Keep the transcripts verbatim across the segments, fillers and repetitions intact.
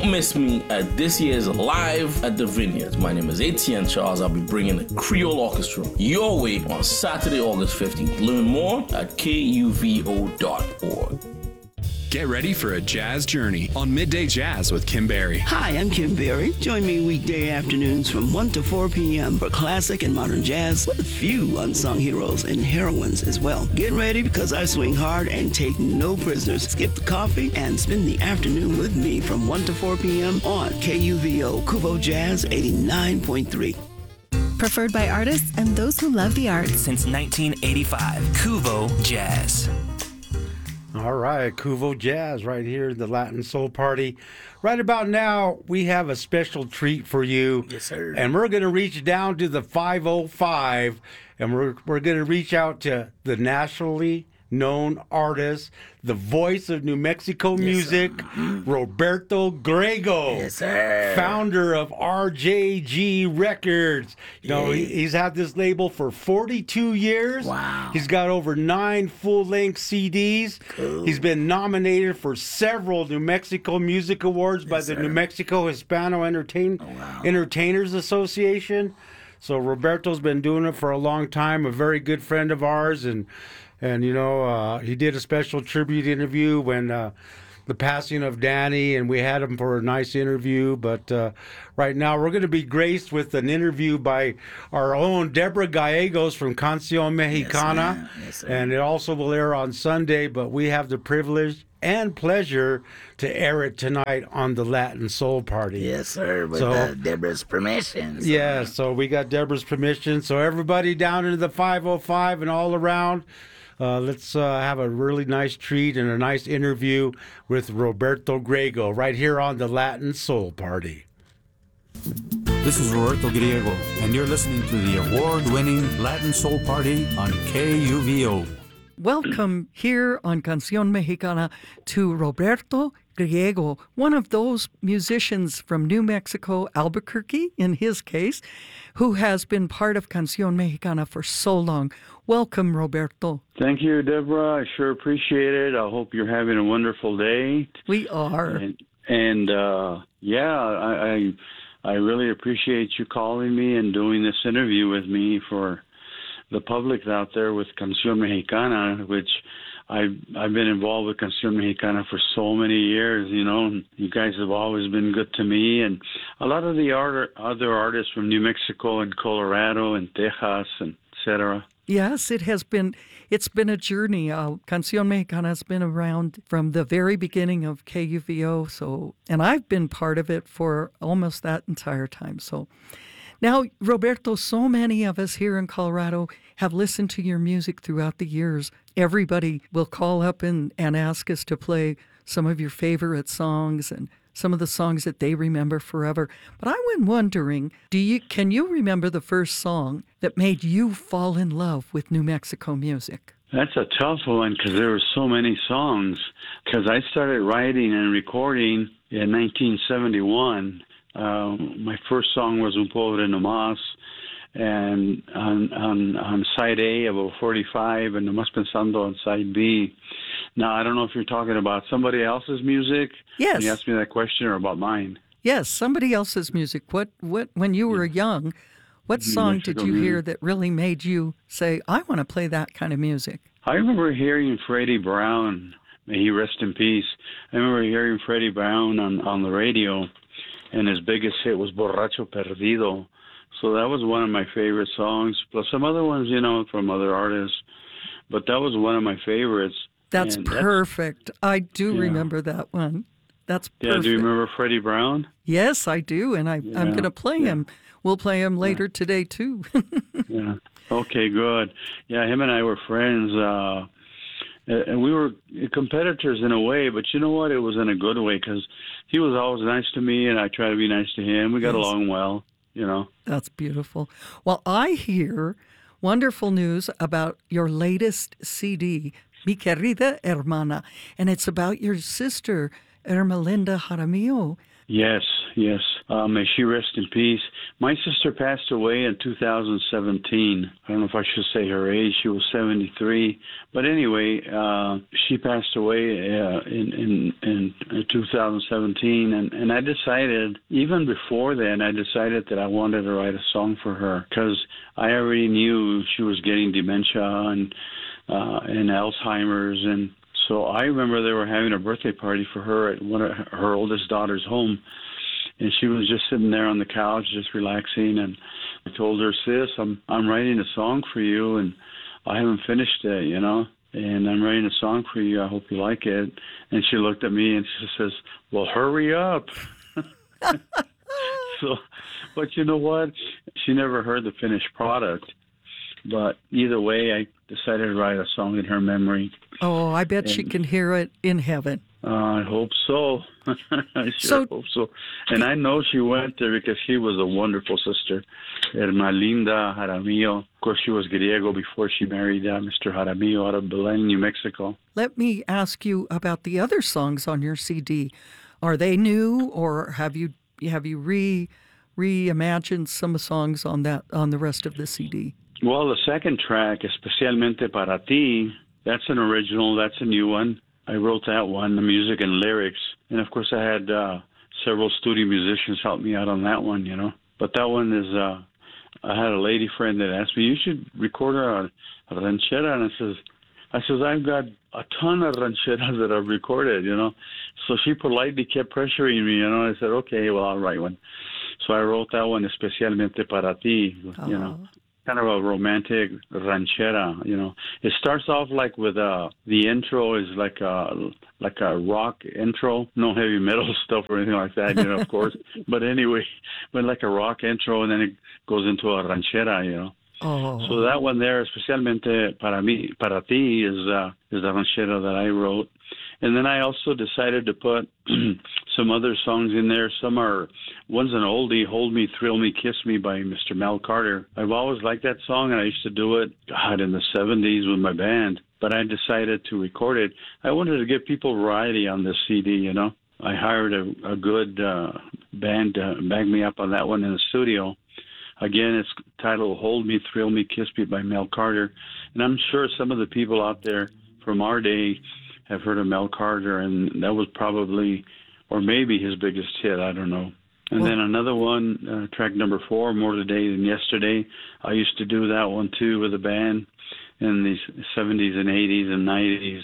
Don't miss me at this year's Live at the Vineyards. My name is Etienne Charles. I'll be bringing the Creole Orchestra your way on Saturday, August fifteenth. Learn more at K U V O dot org. Get ready for a jazz journey on Midday Jazz with Kim Berry. Hi, I'm Kim Berry. Join me weekday afternoons from one to four p.m. for classic and modern jazz with a few unsung heroes and heroines as well. Get ready because I swing hard and take no prisoners. Skip the coffee and spend the afternoon with me from one to four p.m. on K U V O Kuvo Jazz eighty-nine point three. Preferred by artists and those who love the arts. Since nineteen eighty-five, Kuvo Jazz. All right, Kuvo Jazz right here at the Latin Soul Party. Right about now, we have a special treat for you. Yes, sir. And we're going to reach down to the five oh five, and we're, we're going to reach out to the nationally known artist, the voice of New Mexico music, yes, Roberto Grego. Yes, sir. Founder of R J G Records. You know, he, he's had this label for forty-two years. Wow. He's got over nine full-length C Ds. Cool. He's been nominated for several New Mexico Music Awards yes, by the sir. New Mexico Hispano Entertain- oh, wow. Entertainers Association. So Roberto's been doing it for a long time, a very good friend of ours, and And, you know, uh, he did a special tribute interview when uh, the passing of Danny, and we had him for a nice interview. But uh, right now we're going to be graced with an interview by our own Deborah Gallegos from Canción Mexicana. Yes, yes, and it also will air on Sunday, but we have the privilege and pleasure to air it tonight on the Latin Soul Party. Yes, sir, with so, uh, Deborah's permission. So. Yeah, so we got Deborah's permission. So everybody down into the five oh five and all around, Uh, let's uh, have a really nice treat and a nice interview with Roberto Grego right here on the Latin Soul Party. This is Roberto Grego, and you're listening to the award-winning Latin Soul Party on K U V O. Welcome here on Canción Mexicana to Roberto Griego, one of those musicians from New Mexico, Albuquerque in his case, who has been part of Canción Mexicana for so long. Welcome, Roberto. Thank you, Deborah. I sure appreciate it. I hope you're having a wonderful day. We are. And, and uh, yeah, I, I I really appreciate you calling me and doing this interview with me for the public out there with Canción Mexicana, which I've, I've been involved with Canción Mexicana for so many years, you know, and you guys have always been good to me. And a lot of the art, other artists from New Mexico and Colorado and Texas and et cetera. Yes, it has been, it's been a journey. Uh, Canción Mexicana has been around from the very beginning of K U V O, so, and I've been part of it for almost that entire time. So now, Roberto, so many of us here in Colorado have listened to your music throughout the years. Everybody will call up and, and ask us to play some of your favorite songs and some of the songs that they remember forever. But I was wondering, do you can you remember the first song that made you fall in love with New Mexico music? That's a tough one because there were so many songs. Because I started writing and recording in nineteen seventy-one. Uh, my first song was Un Pobre No Más, and on, on, on side A of O forty-five, and Nomás Pensando on side B. Now, I don't know if you're talking about somebody else's music. Yes. When you asked me that question, or about mine. Yes, somebody else's music. What, what, when you were young, what song did you hear that really made you say, I want to play that kind of music? I remember hearing Freddie Brown, may he rest in peace. I remember hearing Freddie Brown on, on the radio, and his biggest hit was Borracho Perdido. So that was one of my favorite songs, plus some other ones, you know, from other artists. But that was one of my favorites. That's and perfect. That's, I do yeah. remember that one. That's perfect. Yeah, do you remember Freddie Brown? Yes, I do, and I, yeah. I'm going to play yeah. him. We'll play him later yeah. today, too. yeah. Okay, good. Yeah, him and I were friends, uh, and we were competitors in a way, but you know what? It was in a good way because he was always nice to me, and I tried to be nice to him. We got yes. along well, you know. That's beautiful. Well, I hear wonderful news about your latest C D, Mi Querida Hermana, and it's about your sister, Ermelinda Jaramillo. Yes, yes. Uh, may she rest in peace. My sister passed away in two thousand seventeen. I don't know if I should say her age. She was seventy-three. But anyway, uh, she passed away uh, in, in, in two thousand seventeen. And, and I decided, even before then, I decided that I wanted to write a song for her because I already knew she was getting dementia and, uh, and Alzheimer's. And so I remember they were having a birthday party for her at one of her oldest daughter's home. And she was just sitting there on the couch, just relaxing. And I told her, sis, I'm I'm writing a song for you, and I haven't finished it, you know. And I'm writing a song for you. I hope you like it. And she looked at me and she says, well, hurry up. So, but you know what? She never heard the finished product. But either way, I decided to write a song in her memory. Oh, I bet and, she can hear it in heaven. Uh, I hope so. I sure so, hope so. And I know she went there because she was a wonderful sister. Herma Linda Jaramillo. Of course, she was Griego before she married uh, Mister Jaramillo out of Belen, New Mexico. Let me ask you about the other songs on your C D. Are they new, or have you have you re reimagined some songs on that on the rest of the C D? Well, the second track, Especialmente Para Ti, that's an original. That's a new one. I wrote that one, the music and lyrics. And, of course, I had uh, several studio musicians help me out on that one, you know. But that one is, uh, I had a lady friend that asked me, you should record a, a ranchera. And I says, I says, I've got a ton of rancheras that I've recorded, you know. So she politely kept pressuring me, you know. I said, okay, well, I'll write one. So I wrote that one, Especialmente Para Ti, uh-huh. you know. Kind of a romantic ranchera, you know. It starts off like with uh the intro is like a like a rock intro, no heavy metal stuff or anything like that, you know, of course. But anyway, but like a rock intro, and then it goes into a ranchera, you know. Oh. So that one there, Especialmente Para mí, Para Ti, is uh is a ranchera that I wrote. And then I also decided to put some other songs in there. Some are, one's an oldie, Hold Me, Thrill Me, Kiss Me by Mister Mel Carter. I've always liked that song, and I used to do it, God, in the seventies with my band. But I decided to record it. I wanted to give people variety on this C D, you know. I hired a, a good uh, band to back me up on that one in the studio. Again, it's titled Hold Me, Thrill Me, Kiss Me by Mel Carter. And I'm sure some of the people out there from our day have heard of Mel Carter, and that was probably, or maybe his biggest hit, I don't know. And well, then another one, uh, track number four, More Today Than Yesterday. I used to do that one too with a band in the seventies and eighties and nineties.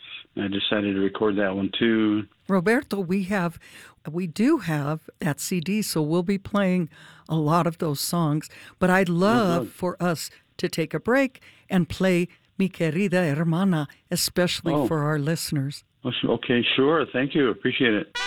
I decided to record that one too. Roberto, we have, we do have that C D, so we'll be playing a lot of those songs. But I'd love oh, for us to take a break and play Mi Querida Hermana, especially oh. for our listeners. Okay, sure. Thank you. Appreciate it.